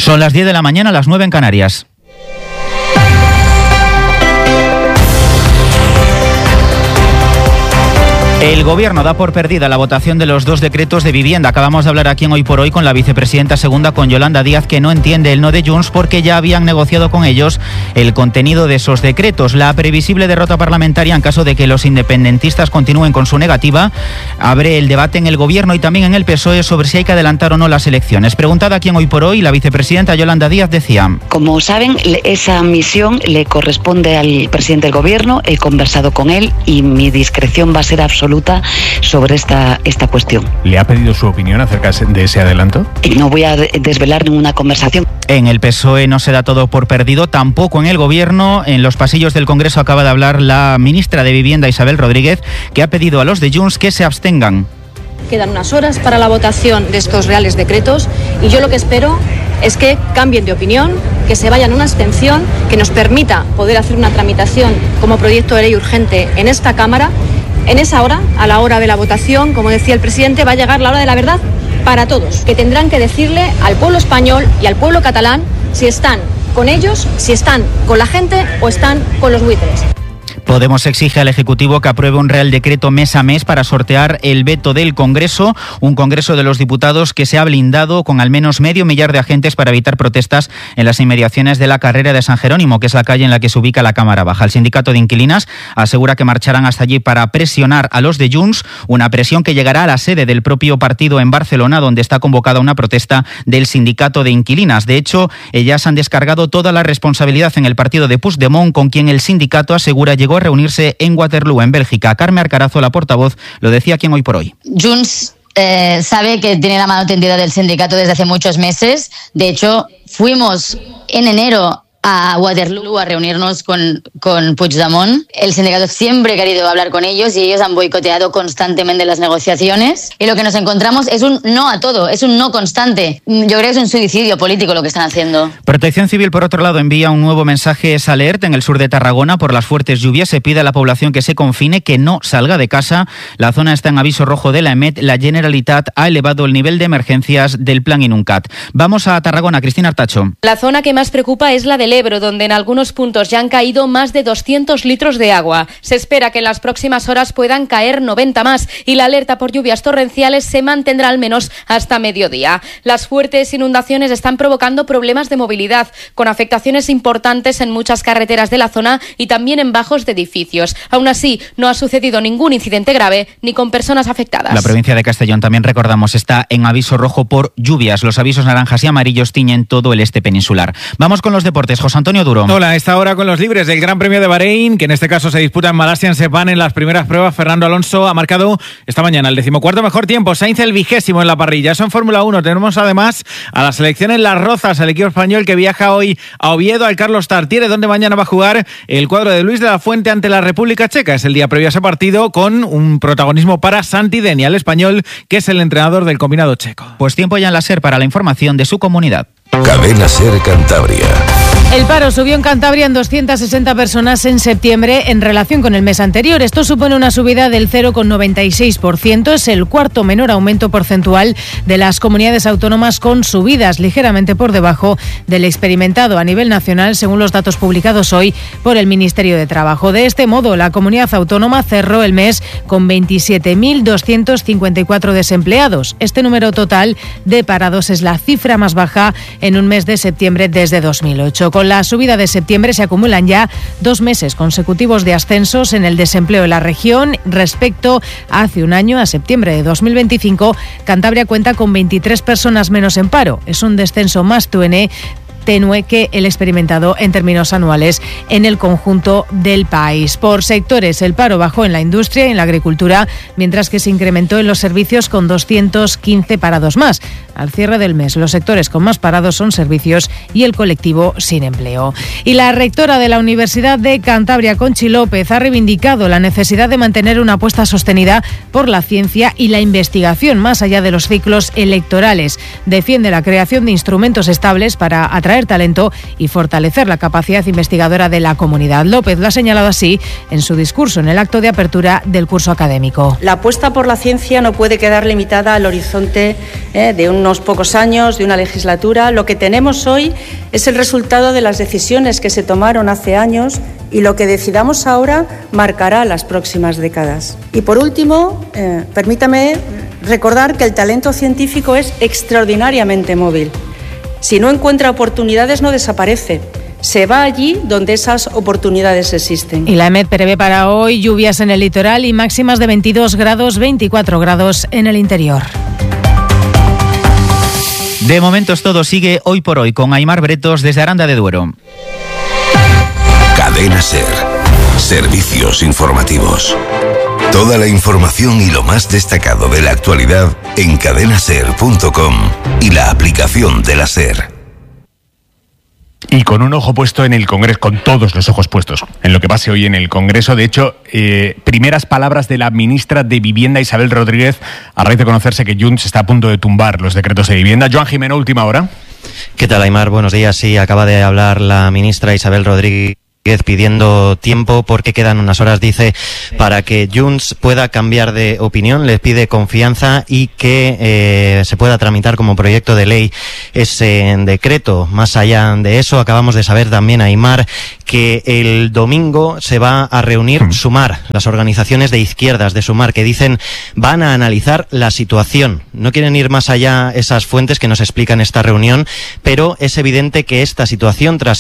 Son las 10 de la mañana, las 9 en Canarias. El Gobierno da por perdida la votación de los 2 decretos de vivienda. Acabamos de hablar aquí en Hoy por Hoy con la vicepresidenta segunda, con Yolanda Díaz, que no entiende el no de Junts porque ya habían negociado con ellos el contenido de esos decretos. La previsible derrota parlamentaria, en caso de que los independentistas continúen con su negativa, abre el debate en el Gobierno y también en el PSOE sobre si hay que adelantar o no las elecciones. Preguntada aquí en Hoy por Hoy, la vicepresidenta Yolanda Díaz decía: como saben, esa misión le corresponde al presidente del Gobierno. He conversado con él y mi discreción va a ser absoluta sobre esta cuestión. ¿Le ha pedido su opinión acerca de ese adelanto? No voy a desvelar ninguna conversación. En el PSOE no se da todo por perdido, tampoco en el Gobierno. En los pasillos del Congreso acaba de hablar la ministra de Vivienda, Isabel Rodríguez, que ha pedido a los de Junts que se abstengan. Quedan unas horas para la votación de estos reales decretos y yo lo que espero es que cambien de opinión, que se vayan a una abstención, que nos permita poder hacer una tramitación como proyecto de ley urgente en esta Cámara. En esa hora, a la hora de la votación, como decía el presidente, va a llegar la hora de la verdad para todos, que tendrán que decirle al pueblo español y al pueblo catalán si están con ellos, si están con la gente o están con los buitres. Podemos exige al Ejecutivo que apruebe un Real Decreto mes a mes para sortear el veto del Congreso, un Congreso de los Diputados que se ha blindado con al menos 500.000 de agentes para evitar protestas en las inmediaciones de la Carrera de San Jerónimo, que es la calle en la que se ubica la Cámara Baja. El sindicato de inquilinas asegura que marcharán hasta allí para presionar a los de Junts, una presión que llegará a la sede del propio partido en Barcelona, donde está convocada una protesta del sindicato de inquilinas. De hecho, ellas han descargado toda la responsabilidad en el partido de Puigdemont, con quien el sindicato asegura llegó a reunirse en Waterloo, en Bélgica. Carme Arcarazo, la portavoz, lo decía aquí en Hoy por Hoy. Junts sabe que tiene la mano tendida del sindicato desde hace muchos meses. De hecho, fuimos en enero a Waterloo a reunirnos con Puigdemont. El sindicato siempre ha querido hablar con ellos y ellos han boicoteado constantemente las negociaciones. Y lo que nos encontramos es un no a todo, es un no constante. Yo creo que es un suicidio político lo que están haciendo. Protección Civil, por otro lado, envía un nuevo mensaje alert en el sur de Tarragona por las fuertes lluvias. Se pide a la población que se confine, que no salga de casa. La zona está en aviso rojo de la EMET. La Generalitat ha elevado el nivel de emergencias del plan Inuncat. Vamos a Tarragona, Cristina Artacho. La zona que más preocupa es la del Ebro, donde en algunos puntos ya han caído más de 200 litros de agua. Se espera que en las próximas horas puedan caer 90 más y la alerta por lluvias torrenciales se mantendrá al menos hasta mediodía. Las fuertes inundaciones están provocando problemas de movilidad, con afectaciones importantes en muchas carreteras de la zona y también en bajos de edificios. Aún así, no ha sucedido ningún incidente grave ni con personas afectadas. La provincia de Castellón, también recordamos, está en aviso rojo por lluvias. Los avisos naranjas y amarillos tiñen todo el este peninsular. Vamos con los deportes. José Antonio Duro. Hola, a esta hora con los libres del Gran Premio de Bahrein, que en este caso se disputa en Malasia, en Sepang. En las primeras pruebas, Fernando Alonso ha marcado esta mañana el 14º mejor tiempo, Sainz el 20º en la parrilla. Eso en Fórmula 1. Tenemos además a la selección en Las Rozas, el equipo español que viaja hoy a Oviedo, al Carlos Tartiere, donde mañana va a jugar el cuadro de Luis de la Fuente ante la República Checa. Es el día previo a ese partido, con un protagonismo para Santi Denia, el español, que es el entrenador del combinado checo. Pues tiempo ya en la SER para la información de su comunidad. Cadena SER Cantabria. El paro subió en Cantabria en 260 personas en septiembre en relación con el mes anterior. Esto supone una subida del 0,96%. Es el cuarto menor aumento porcentual de las comunidades autónomas, con subidas ligeramente por debajo del experimentado a nivel nacional, según los datos publicados hoy por el Ministerio de Trabajo. De este modo, la comunidad autónoma cerró el mes con 27.254 desempleados. Este número total de parados es la cifra más baja en un mes de septiembre desde 2008. Con la subida de septiembre se acumulan ya 2 meses consecutivos de ascensos en el desempleo en la región. Respecto a hace un año, a septiembre de 2025, Cantabria cuenta con 23 personas menos en paro. Es un descenso más tenue que el experimentado en términos anuales en el conjunto del país. Por sectores, el paro bajó en la industria y en la agricultura, mientras que se incrementó en los servicios, con 215 parados más. Al cierre del mes, los sectores con más parados son servicios y el colectivo sin empleo. Y la rectora de la Universidad de Cantabria, Conchi López, ha reivindicado la necesidad de mantener una apuesta sostenida por la ciencia y la investigación más allá de los ciclos electorales. Defiende la creación de instrumentos estables para atraer talento y fortalecer la capacidad investigadora de la comunidad. López lo ha señalado así en su discurso en el acto de apertura del curso académico. La apuesta por la ciencia no puede quedar limitada al horizonte de un unos pocos años, de una legislatura. Lo que tenemos hoy es el resultado de las decisiones que se tomaron hace años y lo que decidamos ahora marcará las próximas décadas. Y por último, permítame recordar que el talento científico es extraordinariamente móvil. Si no encuentra oportunidades, no desaparece. Se va allí donde esas oportunidades existen. Y la EMET prevé para hoy lluvias en el litoral y máximas de 22 grados, 24 grados en el interior. De momento es todo. Sigue Hoy por Hoy con Aimar Bretos desde Aranda de Duero. Cadena SER. Servicios informativos. Toda la información y lo más destacado de la actualidad en cadenaser.com y la aplicación de la SER. Y con un ojo puesto en el Congreso, con todos los ojos puestos en lo que pase hoy en el Congreso. De hecho, primeras palabras de la ministra de Vivienda, Isabel Rodríguez, a raíz de conocerse que Junts está a punto de tumbar los decretos de vivienda. Joan Jimeno, última hora. ¿Qué tal, Aimar? Buenos días. Sí, acaba de hablar la ministra Isabel Rodríguez pidiendo tiempo porque quedan unas horas, dice, para que Junts pueda cambiar de opinión. Les pide confianza y que se pueda tramitar como proyecto de ley ese decreto. Más allá de eso, acabamos de saber también, Aimar, que el domingo se va a reunir Sumar, las organizaciones de izquierdas de Sumar, que dicen van a analizar la situación. No quieren ir más allá esas fuentes que nos explican esta reunión, pero es evidente que esta situación, tras